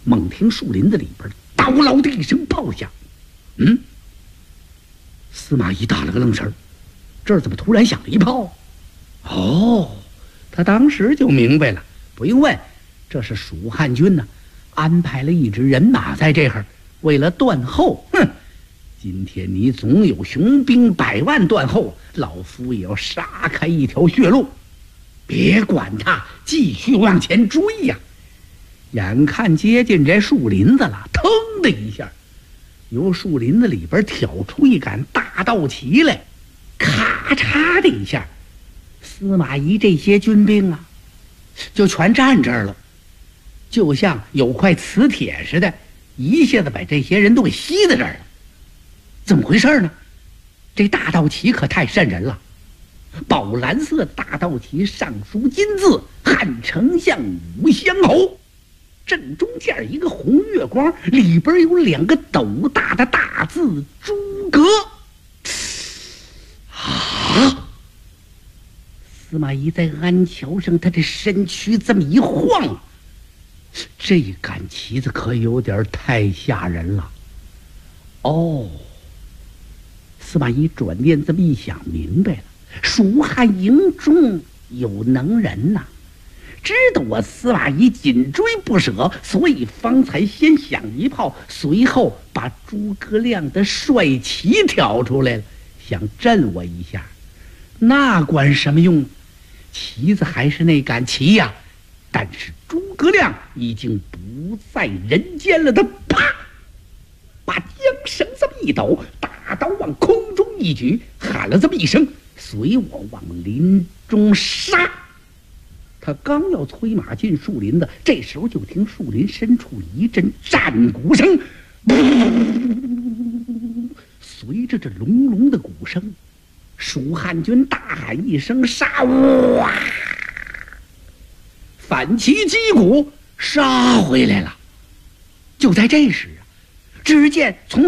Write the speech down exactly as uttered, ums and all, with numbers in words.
猛听树林子里边叨唠的一声炮响。嗯，司马懿打了个愣神，这儿怎么突然响了一炮？哦，他当时就明白了，不用问，这是蜀汉军呢、啊，安排了一支人马在这儿，为了断后。哼，今天你总有雄兵百万断后，老夫也要杀开一条血路。别管他，继续往前追呀！眼看接近这树林子了，腾的一下，由树林子里边挑出一杆大道旗来，咔嚓的一下，司马懿这些军兵啊，就全站这儿了，就像有块磁铁似的，一下子把这些人都给吸在这儿了。怎么回事呢？这大道旗可太瘆人了，宝蓝色大道旗上书金字“汉丞相武乡侯”，正中间一个红月光，里边有两个斗大的大字“诸葛”。啊！司马懿在鞍桥上，他这身躯这么一晃，这杆旗子可有点太吓人了。哦，司马懿转念这么一想，明白了，蜀汉营中有能人呐、啊，知道我司马懿紧追不舍，所以方才先响一炮，随后把诸葛亮的帅旗挑出来了，想震我一下。那管什么用？旗子还是那杆旗呀、啊，但是诸葛亮已经不在人间了。他啪，把缰绳这么一抖，大刀往空中一举，喊了这么一声：“随我往林中杀！”他刚要催马进树林子，这时候就听树林深处一阵战鼓声，随着这隆隆的鼓声，蜀汉军大喊一声：“杀！”哇，反旗击鼓杀回来了。就在这时啊，只见从